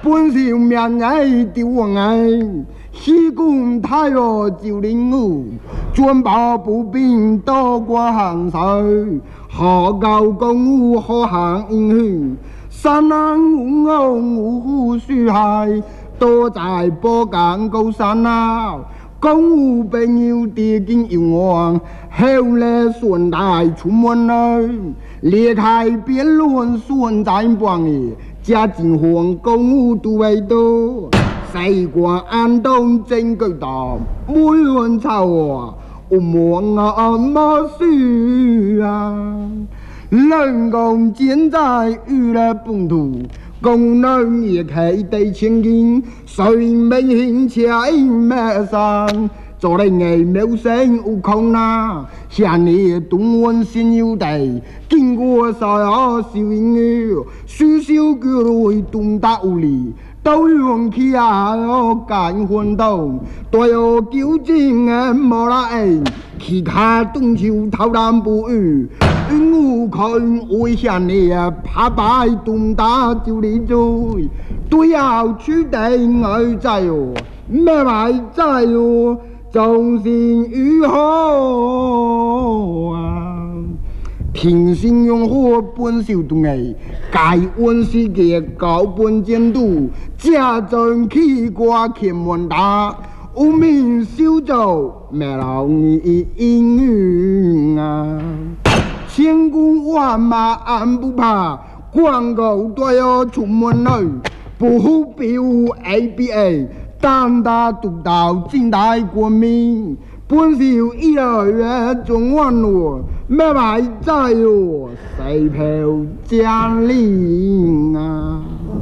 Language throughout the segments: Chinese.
本是命爱丢王爱，西宫太岳九零五，专保不兵多过行水，何高公务何行英雄，山南无偶无虎须海，多在波干高山啊。公务朋友跌进幽王，后来顺带出门来，裂开辩论顺在帮的，家境黄公务都为多，西关安东真够大，每人吵啊，我忙啊么事啊，人工建在娱乐本土。功能也开得千金，谁没兴趣没上，做人爱没生无空呐。像你东温新有地，经过啥呀小英语，许小个来东大屋里，都用起啊干混动，都有纠正啊莫拉哎，其他东秋偷懒不语。我看危险你啊，怕摆东大就你追，都要取代我在哟，没买在哟，忠心如何啊？平心用火本小东哎，该温世界高本监督，家政起挂天门大，无名小走，没老你英语啊。千军万马俺不怕，广告都要出门来，不比武 ABA， 胆大独到近代国民，本是一二月中万路，没买在哟，谁票将领啊？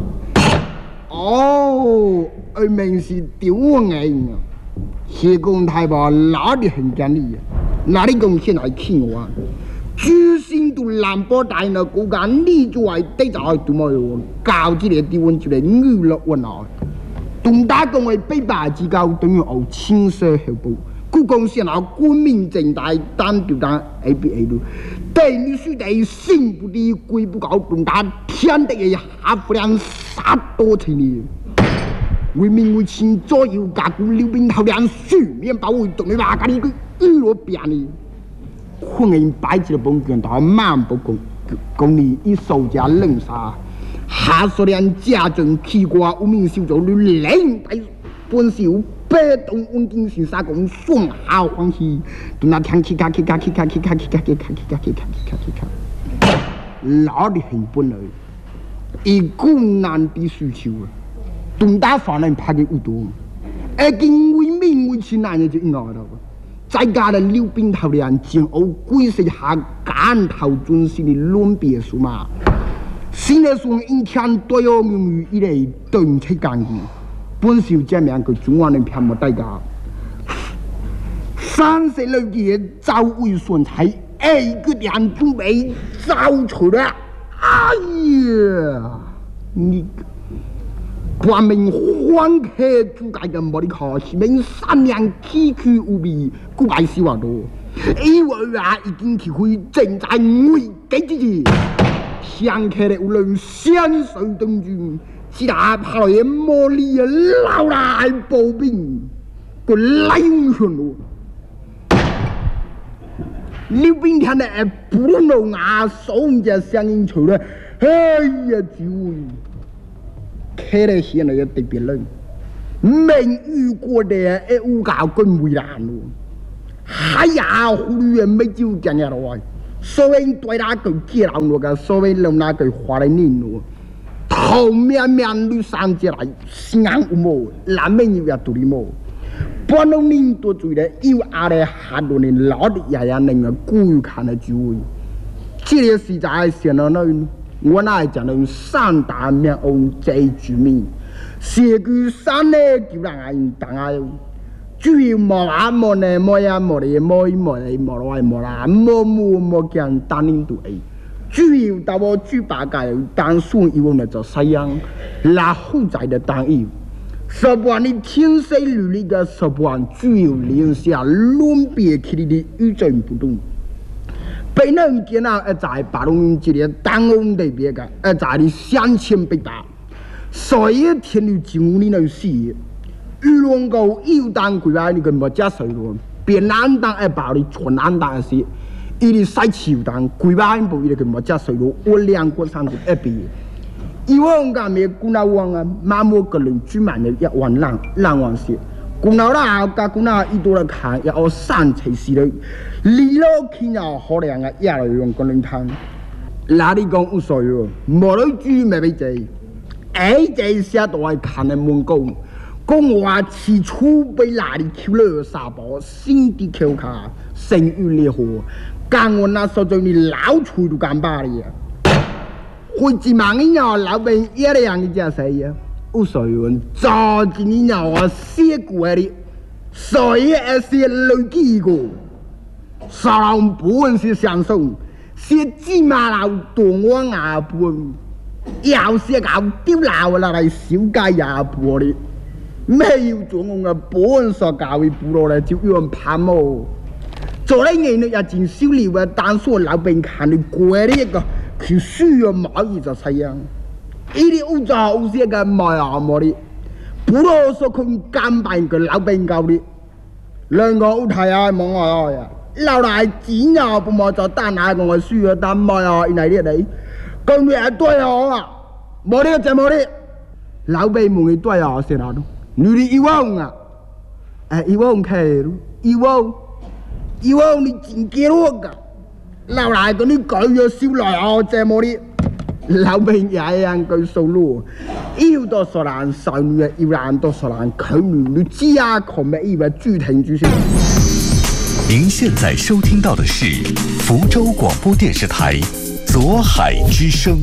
哦，而明是丢我眼啊！西宫太保哪里很讲理啊？哪里讲现在听我？居心都南波大呢，国家你就系得在都冇哟，搞起嚟丢温就嚟娱乐温啊！东大公嘅北霸之交等于有青色后部，故讲现在官民正大单就单 ABA 咯，对你须得心不低，鬼不高，东大天地嘅下不良杀多情呢！为民为情，左右加固溜冰头两书面保卫动力话家呢个娱乐变呢。混人摆起了本卷到满不公你一手家冷杀，下说连家政起挂无名小组你领带本小被动稳定性杀工双下欢喜，都那天起卡，老的很本来，一股难的需求啊，东大法人拍的有多，因为民为情难的就应该了。再加上溜冰头的前后鬼食下干头准时的论别数嘛，新的说一天都要用于一类动车干的，本小这两个中华人偏没代价。30六节早为顺财，一个点准备早出了，哎呀，你。官民欢客主界嘅冇啲可是明三年崎岖无比，古怪死话多。以为啊已经体会正在危机之时，想起嚟无论先水东军，只打怕来魔力啊老来暴兵，个来英雄咯。溜冰天嘅不能啊，送只声音出来，哎呀，就。开来现在也特别冷，没遇过的物价更为难咯。哎呀，忽略没就讲呀咯，所谓对那个接人咯个，所谓让那个花来念咯，头面面绿山起来，心安无毛，南面又要独立毛，不能念多嘴的，有阿来下多年老的爷爷那个故意看的聚会，这个实在现在那。我那讲的三大面欧在居民，社区三呢就让人当啊，主要莫啊莫呢莫呀莫嚟莫嚟莫来莫啦，莫讲单领度诶，主要到我举把界当顺以往的做西洋，那后在的当义，十万的天水履历的十万主要连下论别起的与众不同。被人见到在八龙这里当红的别个，在的3000倍大， 所以天有15年的事，鱼龙沟有当归来你跟莫加水咯，别难当一包你全难当的事，伊哩晒潮当归来不伊哩跟莫加水咯，我2国3国一比。以往个咩古老王啊，马莫个人居满的一万浪王些，古老啦个古老一多来看，要3才是的，离了去了好凉啊，也来用个人看。哪里讲无所谓，无来居没被济，这些都系看的门讲，讲话起初被哪里扣了沙包，新的扣卡，生育烈火，干我那所做你老处都干巴的呀。会几万年老兵也得让你家谁呀？无所谓，早几年我写过的，所以是累积过，少人不问是相送，是几马老多我牙本，要是搞丢老了来小街牙本的，没有做我个本所搞的部落来就有人怕么？做那年呢也真少了啊，但是老兵看你过的一个。去需要买一只菜样，伊哩有早有些个买啊么的，不啰嗦看干办个老兵搞的，两个有太阳忙啊呀，老来钱啊不毛就单下我需要单买啊，因来的嘞，跟你对啊，没的怎么的，老兵问你对啊是哪种？你的一万啊，一万开路，一万你真给我个。老来跟你改咗少来啊，这么的，老兵也一样句数咯。有多少人少女，有人多少人口女，你只要看没以为主题就是。 您现在收听到的是福州广播电视台左海之声。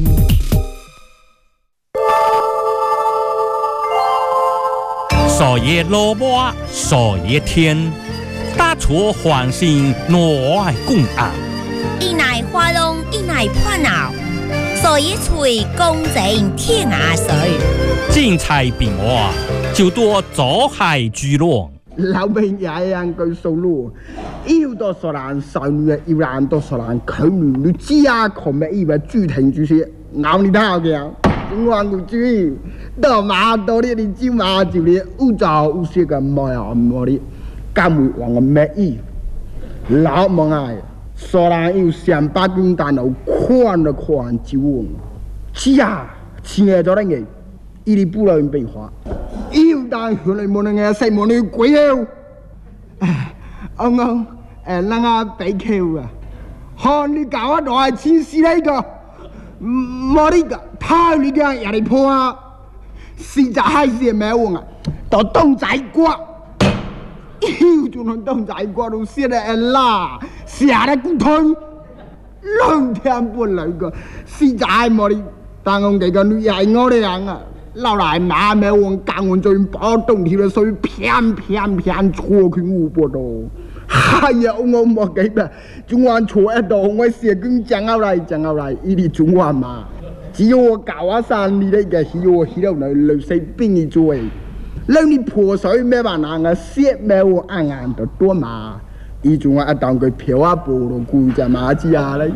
少爷萝卜，少爷天，大厨欢心挪爱共啊。 一乃花龙，一乃破脑，所以吹公正天涯水。 精彩变化，就多左海聚落。 老兵也一样句数咯。有多少人少女，有人多少人口女，你只要看没以为主题就是咬你头嘅。中华古主义，到马多的你就马就的，有早有些个没啊没的，敢会往个没意，老冇爱。虽然有300斤弹头，看了看就问，是啊，亲爱的人，伊哩不能被花，有当原来冇能个西冇能鬼了，ông năng à bị kêu à, hòn đi cào đòi chi xí đấy cơ, mà đi cả thay đi cái nhà đi po à, xí trả hai gì mẹ uống à, tao đông chạy qua. Yêu cho nó đông chạy qua đâu xia đây là xia đây cũng thôi lần thêm buồn lại cơ xì chạy mà đi tao không cái nữ dạy ngó đây ăn à lao lại mà mẹ uống càng uống cho bỏ đông thì là sôi phiền chua cái ngu bộ đồ hai giờ ông một cái mà chúng ta chua ở đồ ngoài xia cứng chẳng ao lại ý đi chúng ta mà chỉ có cào á san đi đây cái chỉ có chỉ đâu này lời say pin đi chui lần đi phù soi mẹ bạn ăn à xiết mẹ uống ăn được tua mà ý chúng ta当cái票啊bộ đồ cùi chả mà chi à đấy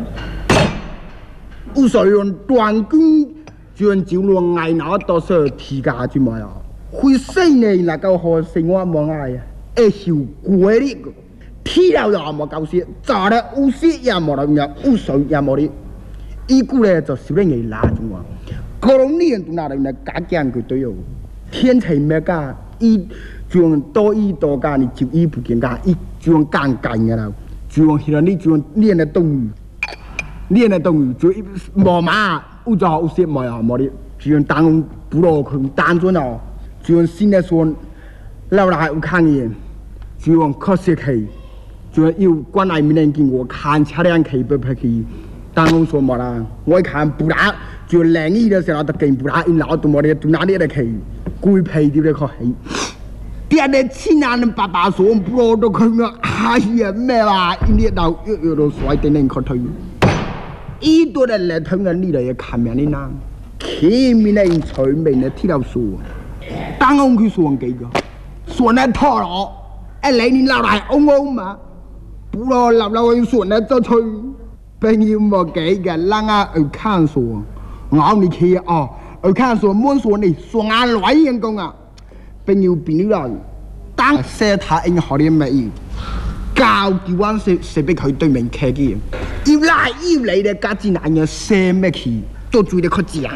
u soi用短根专照路挨拿多少提价之嘛呀会生呢那个好生活冇爱啊一小贵的提了也冇够些炸了有些也冇得呀有水也冇的一股呢就少人给拉住啊各种年都拿来那加减佢都有天才咩噶一就多一多噶你就一不见噶一就干干嘅啦就现在你就练的动物就冇嘛有早有些冇呀冇的就当不落去单纯哦就现在说老来有看见就可惜去就有关爱民人经过看车辆去不去当我说冇啦我看不打就冷意的时候都跟不打一老都冇的都哪里的去贵配的可去第二天亲人爸爸说不落都去了哎呀咩啦一年到有都甩点点可退一多的来听人你来看面的呢前面的才面的听到说当我去说几个说那套了哎来你老来ông嘛不落老老说那就退朋友冇几个啷个去看说我你去哦而看说莫说你说俺乱员工啊，朋友了，当时他应好的没有，高几万是被佢对面开嘅，要嚟的家己男人什么去，都追得佢讲，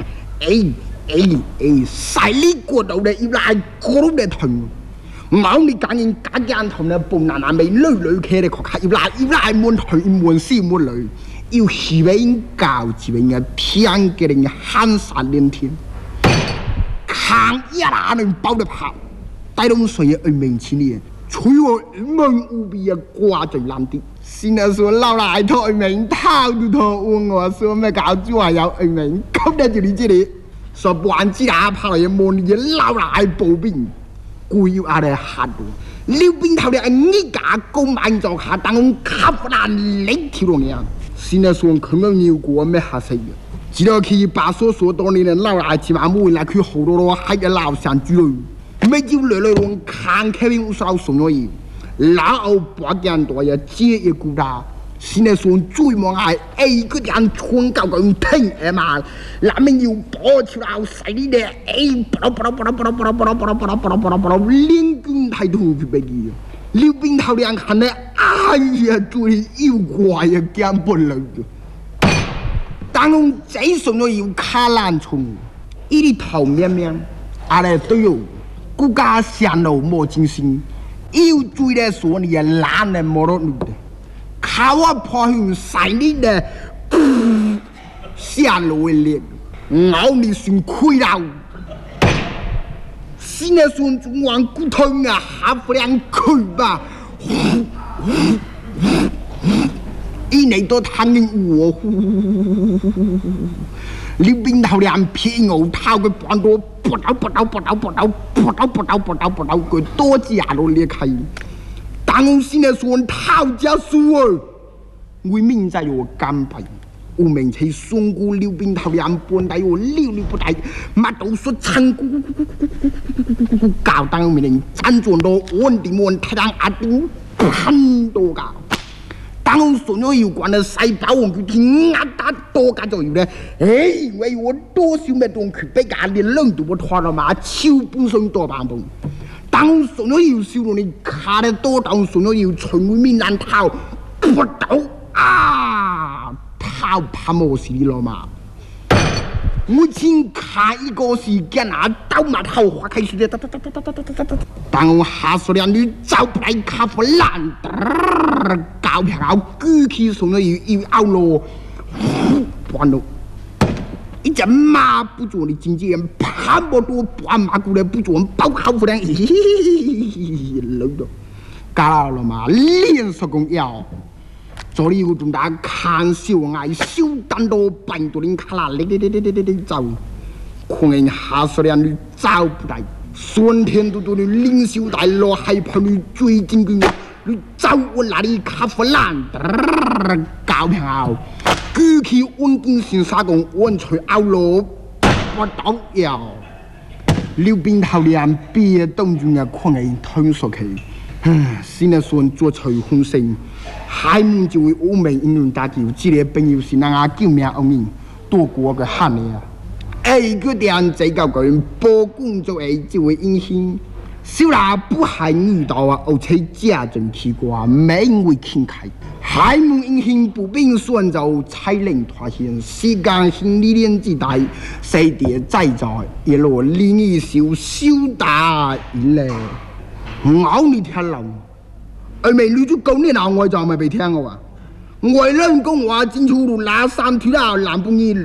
晒呢过度的要嚟过度的疼，我你赶紧家家同的半男未女开的佢要嚟满腿满死满女。要是为教是为个天嘅人喊杀连天，扛一拉能包得跑，带动水而面前的，吹我门无比的挂在蓝地。现在说老来头面套都头问我说咩搞住还有面，今日就你这里说半支打跑来摸你老来步兵，故要阿嚟吓我。溜边头的你家公满座下当卡不烂领条龙样。现在说可能有过没下死的，只要去把所多年的老来起码每来去好多还个老乡居了，没就来用看开明少送我伊，老八件多也接一股大。现在说最忙系个人穿高个听嘛，那边要跑出来犀利的，连军态度去别个。溜冰头两看呢，哎呀，最要怪呀，减不了的。当我最送咗要卡烂虫，一啲头面面，阿嚟都有，国家上路冇精神，要追嚟说你懒嚟冇得路的，靠我破向晒你的，下路嘅力，我你算亏了。现在说中王骨头啊，下不良去吧，一年都谈紧我，你边头两片牛头嘅半多，不到，佢多只下都裂开。但我现在说讨价输啊，为民在有干杯。我们去松骨溜冰头两半带我溜不带，马都说长骨，搞当我们人辗转到稳定稳太阳阿顶很多个，当所有有关的细胞我去听阿达多个就有咧，因为我多少咩东去比较的冷度我拖了嘛，超半身多半半，当所有有少了你卡得多当所有有全会面难逃不到啊！好怕冇事了嘛！我先看一个时间啊，刀马头花开始的，当我下手了，你找不来卡不烂，搞票举起送了又拗咯，完了，一只马不做的经纪人，怕不多半马过来不做包好不良，漏了，搞了嘛，连手工要。所以有重大看小爱小单多半多人卡啦，你走，可能下手了你找不来，酸甜多多的领袖大佬害怕你追进去，你找我那里卡不烂，搞票，举起稳定性沙工，稳吹拗路，不倒要，溜冰头两别动作啊，可能吞出去。现在说做吹风声，海门就会欧美应用打球，这个朋友是那个救命恩人，多过个喊你啊！个点这个人播工作就会影响，小啦不还遇到啊，而且家政奇怪，没会听开。海门影响不并选择才能脱险，时间性历练之代，谁碟再在一路另一首小大一嘞。我你听了，而未你就讲你鬧我就咪被聽我話，我兩公話進出路拿三條啦，南半夜。